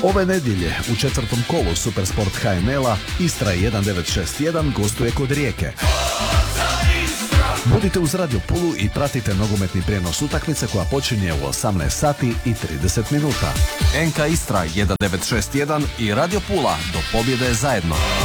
Ove nedjelje u četvrtom kolu Supersport HNL-a Istra 1961 gostuje kod Rijeke. Budite uz Radio Pulu i pratite nogometni prijenos utakmice koja počinje u 18 sati i 30 minuta. NK Istra 1961 i Radio Pula do pobjede zajedno.